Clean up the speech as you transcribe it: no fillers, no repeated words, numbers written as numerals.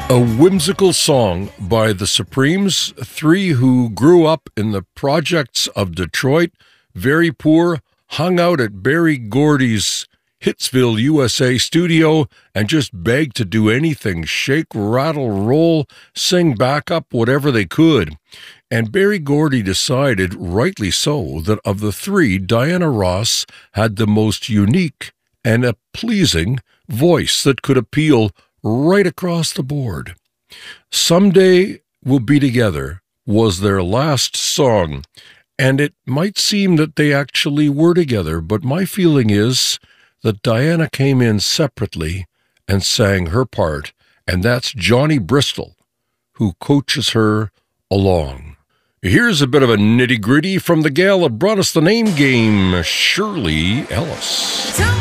A whimsical song by the Supremes, three who grew up in the projects of Detroit, very poor, hung out at Berry Gordy's Hitsville, USA studio, and just begged to do anything, shake, rattle, roll, sing backup, whatever they could. And Berry Gordy decided, rightly so, that of the three, Diana Ross had the most unique and a pleasing voice that could appeal right across the board. Someday We'll Be Together was their last song, and it might seem that they actually were together, but my feeling is that Diana came in separately and sang her part, and that's Johnny Bristol, who coaches her along. Here's a bit of a nitty-gritty from the gal that brought us the name game, Shirley Ellis.